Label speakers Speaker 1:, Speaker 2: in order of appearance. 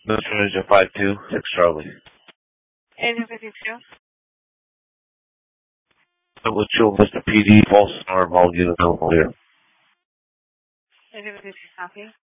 Speaker 1: Mr. Ninja 526 Charlie.
Speaker 2: Agent 52.
Speaker 1: Double chill, Mr. PD, false alarm, all units available here.
Speaker 2: Agent 52 copy.